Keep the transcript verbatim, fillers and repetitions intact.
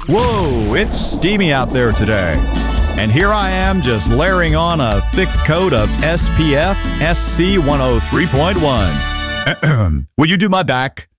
Whoa, it's steamy out there today. And here I am just layering on a thick coat of S P F S C one oh three point one. Will you do my back?